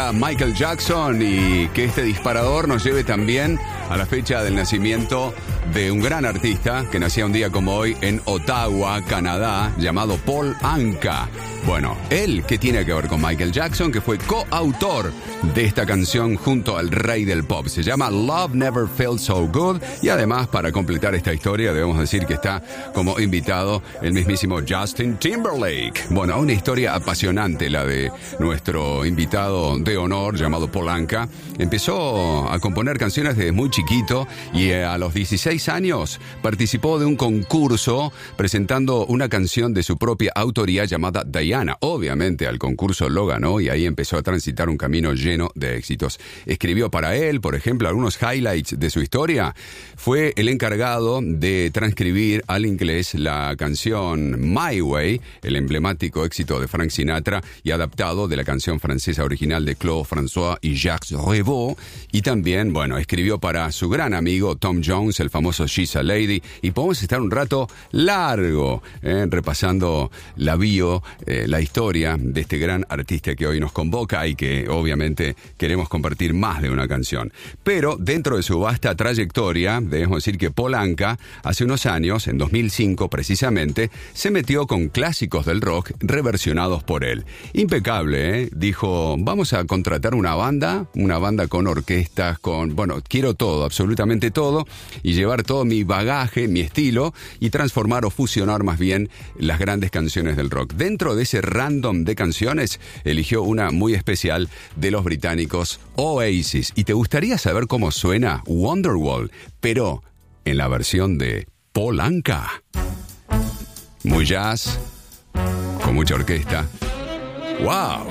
A Michael Jackson y que este disparador nos lleve también a la fecha del nacimiento de un gran artista que nacía un día como hoy en Ottawa, Canadá, llamado Paul Anka. Bueno, él, ¿qué tiene que ver con Michael Jackson? Que fue coautor de esta canción junto al rey del pop. Se llama Love Never Felt So Good. Y además, para completar esta historia, debemos decir que está como invitado el mismísimo Justin Timberlake. Bueno, una historia apasionante la de nuestro invitado de honor llamado Paul Anka. Empezó a componer canciones desde muy chiquito y a los 16 años participó de un concurso presentando una canción de su propia autoría llamada Diana. Obviamente al concurso lo ganó y ahí empezó a transitar un camino lleno de éxitos. Escribió para él, por ejemplo, algunos highlights de su historia. Fue el encargado de transcribir al inglés la canción My Way, el emblemático éxito de Frank Sinatra y adaptado de la canción francesa original de Claude François y Jacques Revaux. Y también, bueno, escribió para su gran amigo Tom Jones, el famoso She's a Lady. Y podemos estar un rato largo repasando la bio, la historia de este gran artista que hoy nos convoca y que obviamente queremos compartir más de una canción. Pero dentro de su vasta trayectoria, debemos decir que Paul Anka hace unos años, en 2005 precisamente, se metió con clásicos del rock reversionados por él. Impecable, ¿eh? Dijo, vamos a contratar una banda con orquestas, quiero todo, absolutamente todo, y llevar todo mi bagaje, mi estilo, y transformar o fusionar más bien las grandes canciones del rock. Dentro de ese random de canciones, eligió una muy especial de los británicos Oasis. ¿Y te gustaría saber cómo suena Wonderwall, pero en la versión de Paul Anka? Muy jazz, con mucha orquesta. ¡Wow!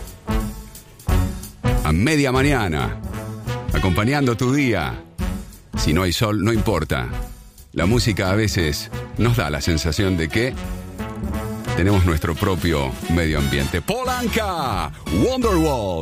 A media mañana, acompañando tu día. Si no hay sol, no importa. La música a veces nos da la sensación de que tenemos nuestro propio medio ambiente. Paul Anka, Wonderwall.